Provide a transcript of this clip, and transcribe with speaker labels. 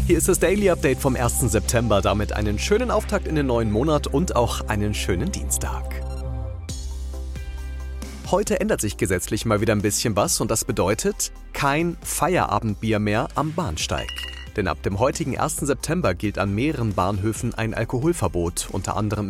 Speaker 1: Hier ist das Daily Update vom 1. September. Damit einen schönen Auftakt in den neuen Monat und auch einen schönen Dienstag. Heute ändert sich gesetzlich mal wieder ein bisschen was und das bedeutet kein Feierabendbier mehr am Bahnsteig. Denn ab dem heutigen 1. September gilt an mehreren Bahnhöfen ein Alkoholverbot, unter anderem